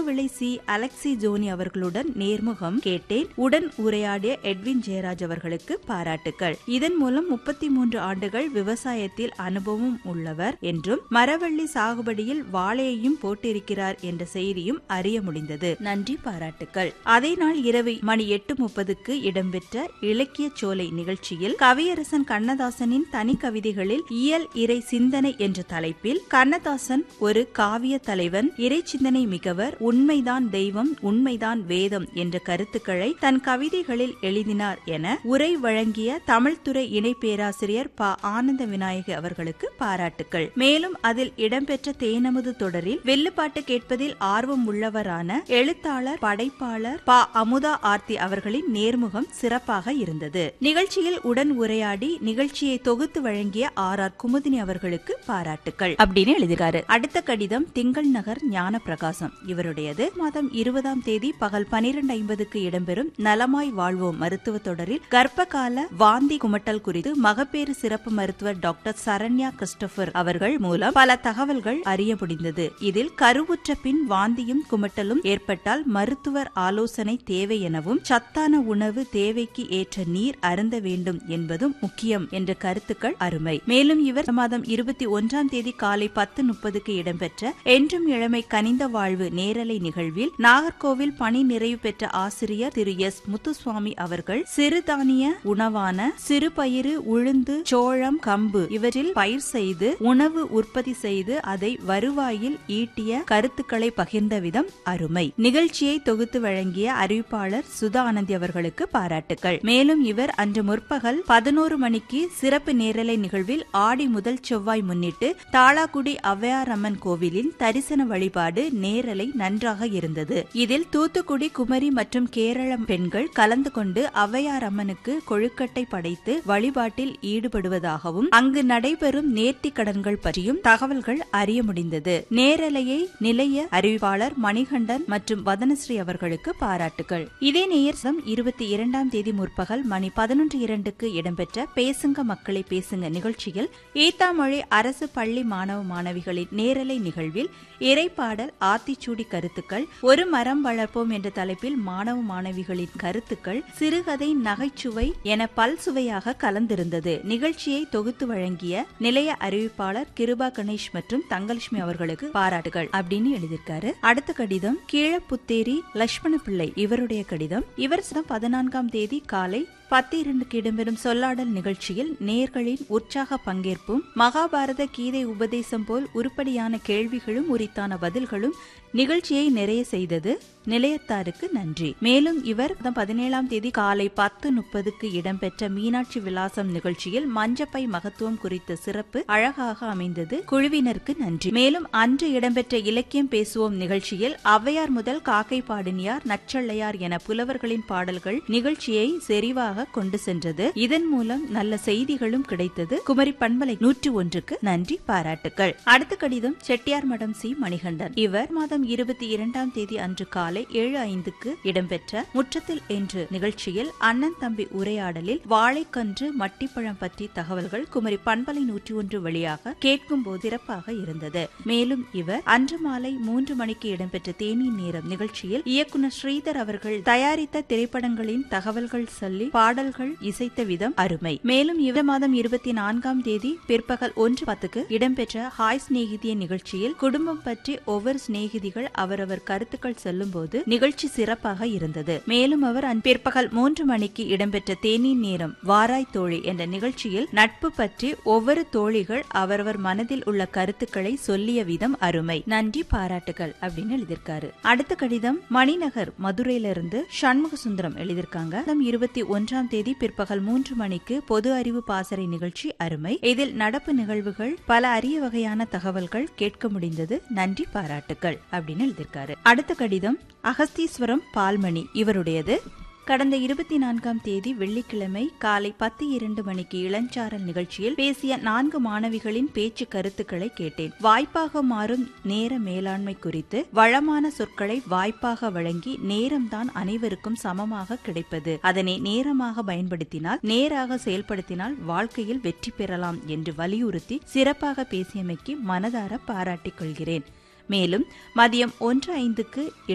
விளை C Alexei ஜோனி அவர்களுடன் நேர்முகம் கேட்டேன். உடன் உரையாடிய எட்வின் ஜெயராஜ் அவர்களுக்கு பாராட்டுக்கள். இதன் மூலம் 33 ஆண்டுகள் விவசாயத்தில் அனுபவம் உள்ளவர் என்றும் மரவள்ளி சாகுபடியில் வாழையையும் போட்டிருக்கிறார் என்ற செய்தியும் அறிய முடிந்தது. நன்றி, பாராட்டுக்கள். அதே நாள் இரவு மணி 8:30க்கு இடம்பெற்ற இலக்கிய சோலை நிகழ்ச்சியில் கவியரசன் கண்ணதாசனின் தனி கவிதைகளில் இயல் இறை சிந்தனை என்ற தலைப்பில் கண்ணதாசன் ஒரு காவிய தலைவன், இறை சிந்தனை மிகவர், உண்மைதான் தெய்வம், உண்மைதான் வேதம் என்ற கருத்துக்களை தன் கவிதைகளில் எழுதினார் என உரை வழங்கிய தமிழ்துறை இணை பேராசிரியர் ப. ஆனந்த விநாயக அவர்களுக்கு பாராட்டுக்கள். மேலும் அதில் இடம்பெற்ற தேனமுது தொடரில் வெள்ளுப்பாட்டு கேட்பதில் ஆர்வம் உள்ளவரான எழுத்தாளர் படைப்பாளர் ப. அமுதா ஆர்த்தி அவர்களின் நேர்முகம் சிறப்பாக இருந்தது. நிகழ்ச்சியில் உடன் உரையாடி நிகழ்ச்சியை தொகுத்து வழங்கிய ஆர். குமுதினி அவர்களுக்கு பாராட்டுக்கள் அப்படின்னு எழுதியிருக்காரு. அடுத்த கடிதம் திங்கள் நகர் ஞான பிரகாசம் இவருடையது. மாதம் 20ஆம் தேதி பகல் 12:50க்கு இடம்பெறும் நலமாய் வாழ்வோம் மருத்துவ தொடரில் கர்ப்பகால வாந்தி குமட்டல் குறித்து மகப்பேறு சிறப்பு மருத்துவர் டாக்டர் சரண்யா கிறிஸ்டோபர் அவர்கள் மூலம் பல தகவல்கள் அறிய முடிந்தது. இதில் கருவுற்ற பின் வாந்தியும் குமட்டலும் ஏற்பட்டால் மருத்துவர் ஆலோசனை தேவை எனவும் சத்தான உணவு தேவைக்கு ஏற்ற நீர் அருந்த வேண்டும் என்பதும் முக்கியம் என்ற கருத்துக்கள் அருமை. மேலும் இவர் மாதம் 21ஆம் தேதி காலை 10:30க்கு இடம்பெற்ற என்றும் இளமை கனிந்த வாழ்வு நேரலை நிகழ்வில் நாகர்கோவில் பணி நிறைவு பெற்ற ஆசிரியர் திரு எஸ். முத்துசுவாமி அவர்கள் சிறுதானிய உணவான சிறுபயிறு, உளுந்து, சோளம், கம்பு இவற்றில் பயிர் செய்து உணவு உற்பத்தி செய்து அதை வருவாயில் ஈட்டிய கருத்துக்களை பகிர்ந்த விதம் அருமை. நிகழ்ச்சியை தொகுத்து வழங்கிய அறிவிப்பாளர் சுதா ஆனந்தி அவர்களுக்கு பாராட்டுக்கள். மேலும் இவர் அன்று முற்பகல் 11 மணிக்கு சிறப்பு நேரலை நிகழ்வில் ஆடி முதல் செவ்வாய் முன்னிட்டு தாளாக்குடி ஔவையாரம்மன் கோவிலின் தரிசன வழிபாடு நேரலை நன்றாக இருந்தது. இதில் தூத்துக்குடி, குமரி மற்றும் கேரள பெண்கள் கலந்து கொண்டு ஔவையாரம்மனுக்கு கொழுக்கட்டை படைத்து வழிபாட்டில் ஈடுபடுவதாகவும் அங்கு நடைபெறும் நேர்த்தி கடன்கள் பற்றியும் தகவல்கள் அறிய முடிந்தது. நேரலையை நிலைய அறிவிப்பாளர் மணிகண்டன் மற்றும் வதனஸ்ரீ அவர்களுக்கு பாராட்டுகள். இதே நேரம் 22ஆம் தேதி முற்பகல் மணி 11:02க்கு இடம்பெற்ற பேசுங்க மக்களை பேசுங்க நிகழ்ச்சியில் ஈத்தாமொழி அரசு பள்ளி மாணவ மாணவிகளின் நேரலை நிகழ்வில் இறைப்பாடல், ஆத்திச்சூடி கருத்துக்கள், ஒரு மரம் வளர்ப்போம் என்ற தலைப்பில் மாணவ மாணவிகளின் கருத்துக்கள், சிறுகதை, நகைச்சுவை என பல்சுவையாக கலந்திருந்தது. நிகழ்ச்சியை தொகுத்து வழங்கிய நிலைய அறிவிப்பாளர் கிருபா கணேஷ் மற்றும் தங்கலட்சுமி அவர்களுக்கு பாராட்டுகள் அப்படின்னு எழுதியிருக்காரு. அடுத்த கடிதம் கீழப்புத்தேரி லட்சுமண பிள்ளை இவருடைய கடிதம். இவர் 14ஆம் தேதி காலை 10:02க்கு இடம்பெறும் சொல்லாடல் நிகழ்ச்சியில் நேயர்களின் உற்சாக பங்கேற்பும் மகாபாரத கீதை உபதேசம் போல் உருப்படியான கேள்விகளும் உரித்தான பதில்களும் நிகழ்ச்சியை நிறைய செய்தது. நிலையத்தாருக்கு நன்றி. மேலும் இவர் 17ஆம் தேதி காலை 10:30க்கு இடம்பெற்ற மீனாட்சி விலாசம் நிகழ்ச்சியில் மஞ்சப்பை மகத்துவம் குறித்த சிறப்பு அழகாக அமைந்தது. குழுவினருக்கு நன்றி. மேலும் அன்று இடம்பெற்ற இலக்கியம் பேசுவோம் நிகழ்ச்சியில் ஔவையார் முதல் காக்கை பாடினியார், நச்சள்ளையார் என புலவர்களின் பாடல்கள் நிகழ்ச்சியை செறிவாக கொண்டு சென்றது. இதன் மூலம் நல்ல செய்திகளும் கிடைத்தது. குமரி பண்பலை 101க்கு நன்றி, பாராட்டுக்கள். அடுத்த கடிதம் செட்டியார் மடம் சி. மணிகண்டன். இவர் மாதம் 22ஆம் தேதி அன்று காலை 7:05க்கு இடம்பெற்ற முற்றத்தில் என்று நிகழ்ச்சியில் அண்ணன் தம்பி உரையாடலில் வாழைக்கன்று, மட்டிப்பழம் பற்றி தகவல்கள் குமரி பண்பலை 101 வழியாக கேட்கும் போது சிறப்பாக இருந்தது. மேலும் இவர் அன்று மாலை 3 மணிக்கு இடம்பெற்ற தேநீர் நேரம் நிகழ்ச்சியில் இயக்குனர் ஸ்ரீதர் அவர்கள் தயாரித்த திரைப்படங்களின் தகவல்கள் சொல்லி பாடல்கள் இசைத்த விதம் அருமை. மேலும் இவர் மாதம் 24ஆம் தேதி பிற்பகல் 1:10க்கு இடம்பெற்ற ஹாய் சிநேகிதிய நிகழ்ச்சியில் குடும்பம் பற்றி ஒவ்வொரு சிநேகிதிகள் அவரவர் கருத்துக்கள் சொல்லும் போது நிகழ்ச்சி சிறப்பாக இருந்தது. மேலும் அவர் பிற்பகல் 3 மணிக்கு இடம்பெற்ற தேநீர் நேரம் வாராய் தோழி என்ற நிகழ்ச்சியில் நட்பு பற்றி ஒவ்வொரு தோழிகள் அவரவர் மனதில் உள்ள கருத்துக்களை சொல்லிய விதம் அருமை. நன்றி, பாராட்டுகள் அப்படின்னு எழுதியிருக்காரு. அடுத்த கடிதம் மணிநகர் மதுரையிலிருந்து சண்முக சுந்தரம் எழுதியிருக்காங்க. 21ஆம் தேதி பிற்பகல் 3 மணிக்கு பொது அறிவு பாசறை நிகழ்ச்சி அருமை. இதில் நடப்பு நிகழ்வுகள் பல அரிய வகையான தகவல்கள் கேட்க முடிந்தது. நன்றி, பாராட்டுகள் அப்படின்னு எழுதியிருக்காரு. அடுத்த கடிதம் அகஸ்தீஸ்வரம் பால்மணி இவருடையது. கடந்த 24ஆம் தேதி வெள்ளிக்கிழமை காலை 10:02 மணிக்கு இளஞ்சாரல் நிகழ்ச்சியில் பேசிய 4 மாணவிகளின் பேச்சு கருத்துக்களை கேட்டேன். வாய்ப்பாக மாறும் நேர மேலாண்மை குறித்து வளமான சொற்களை வாய்ப்பாக வழங்கி நேரம்தான் அனைவருக்கும் சமமாக கிடைப்பது, அதனை நேரமாக பயன்படுத்தினால் நேராக செயல்படுத்தினால் வாழ்க்கையில் வெற்றி பெறலாம் என்று வலியுறுத்தி சிறப்பாக பேசியமைக்கு மனதார பாராட்டிக் கொள்கிறேன். மேலும் மதியம் 1:05க்கு